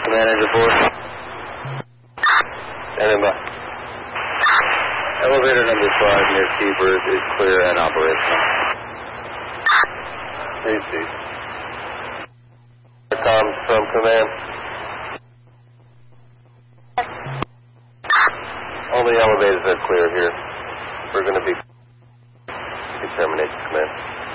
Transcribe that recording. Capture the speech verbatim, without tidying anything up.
Command Engine four. Standing by. Elevator number five near T-Bird is clear and operational. Receive. Comms from command. Only elevators are clear here. We're going to be terminating command.